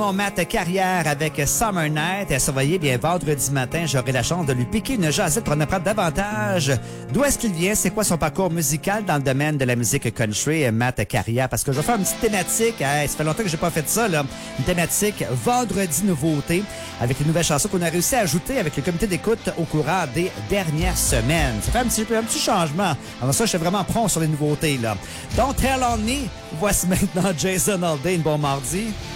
Mon Matt Carrière avec Summer Night. Et surveillez bien, vendredi matin, j'aurai la chance de lui piquer une jasette pour en apprendre davantage. D'où est-ce qu'il vient? C'est quoi son parcours musical dans le domaine de la musique country, Matt Carrière? Parce que je vais faire une petite thématique. Ça fait longtemps que j'ai pas fait ça, là. Une thématique vendredi nouveauté avec les nouvelles chansons qu'on a réussi à ajouter avec le comité d'écoute au courant des dernières semaines. Ça fait un petit changement. Alors ça, je suis vraiment prompt sur les nouveautés, là. Donc, Tell on Me. Voici maintenant Jason Aldean. Bon mardi.